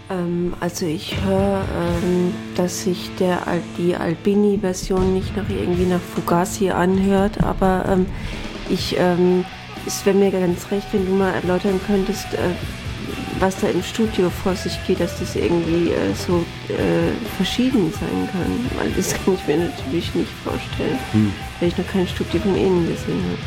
Also ich höre, dass sich die Albini-Version nicht irgendwie nach Fugazi anhört, aber es wäre mir ganz recht, wenn du mal erläutern könntest, was da im Studio vor sich geht, dass das irgendwie so verschieden sein kann. Weil das kann ich mir natürlich nicht vorstellen, weil ich noch kein Studio von Ihnen gesehen habe.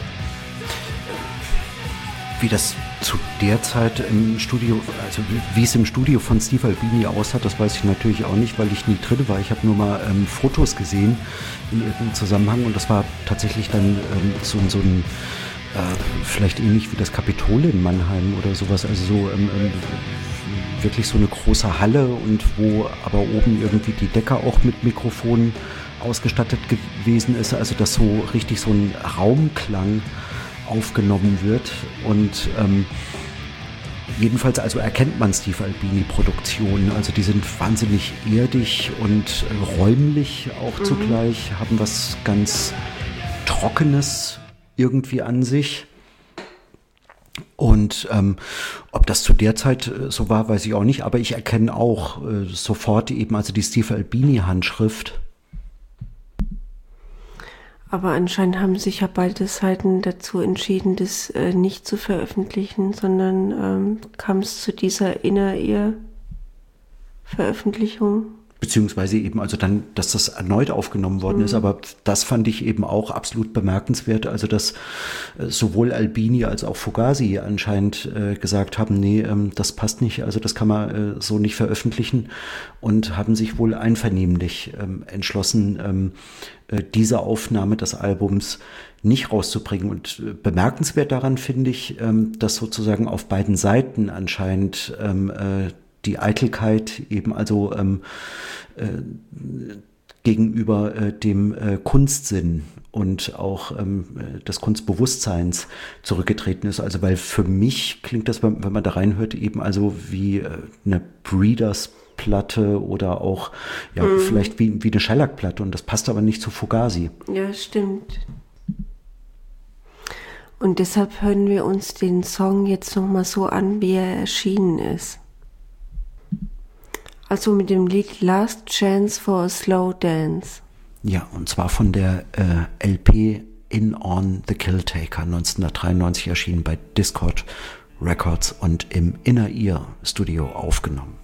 Wie das zu der Zeit im Studio, also wie es im Studio von Steve Albini aussah, das weiß ich natürlich auch nicht, weil ich nie drin war. Ich habe nur mal Fotos gesehen in irgendeinem Zusammenhang und das war tatsächlich dann so ein vielleicht ähnlich wie das Kapitol in Mannheim oder sowas, also so wirklich so eine große Halle und wo aber oben irgendwie die Decke auch mit Mikrofonen ausgestattet gewesen ist, also dass so richtig so ein Raumklang aufgenommen wird und jedenfalls also erkennt man Steve Albini Produktionen, also die sind wahnsinnig erdig und räumlich auch zugleich, haben was ganz Trockenes irgendwie an sich. Und ob das zu der Zeit so war, weiß ich auch nicht, aber ich erkenne auch sofort eben also die Steve Albini Handschrift. Aber anscheinend haben sich ja beide Seiten dazu entschieden, das nicht zu veröffentlichen, sondern kam es zu dieser Inner-Ear-Veröffentlichung. Beziehungsweise eben also dann, dass das erneut aufgenommen worden ist, aber das fand ich eben auch absolut bemerkenswert, also dass sowohl Albini als auch Fugazi anscheinend gesagt haben, nee, das passt nicht, also das kann man so nicht veröffentlichen und haben sich wohl einvernehmlich entschlossen, diese Aufnahme des Albums nicht rauszubringen. Und bemerkenswert daran finde ich, dass sozusagen auf beiden Seiten anscheinend die Eitelkeit eben also gegenüber dem Kunstsinn und auch des Kunstbewusstseins zurückgetreten ist. Also weil für mich klingt das, wenn man da reinhört, eben also wie eine Breeders-Platte oder auch ja vielleicht wie eine Shellac-Platte und das passt aber nicht zu Fugazi. Ja, stimmt. Und deshalb hören wir uns den Song jetzt nochmal so an, wie er erschienen ist. Also mit dem Lied Last Chance for a Slow Dance. Ja, und zwar von der LP In On the Killtaker, 1993 erschienen bei Dischord Records und im Inner Ear Studio aufgenommen.